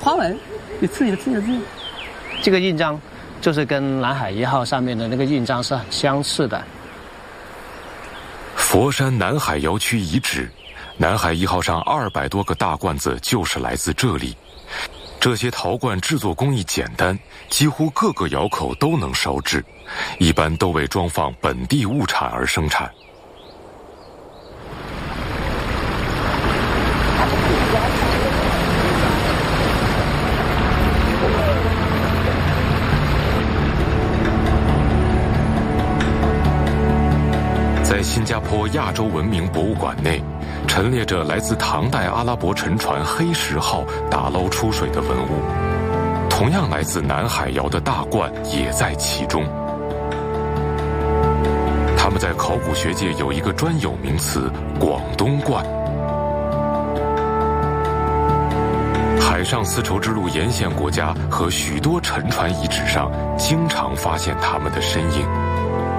花纹，你自己的字。这个印章就是跟南海1号上面的那个印章是很相似的。 佛山南海窑区遗址，南海1号上200多个大罐子就是来自这里。这些陶罐制作工艺简单，几乎各个窑口都能烧制，一般都为装放本地物产而生产。在新加坡亚洲文明博物馆内，陈列着来自唐代阿拉伯沉船黑石号打捞出水的文物，同样来自南海窑的大罐也在其中。它们在考古学界有一个专有名词——广东罐。海上丝绸之路沿线国家和许多沉船遗址上，经常发现它们的身影。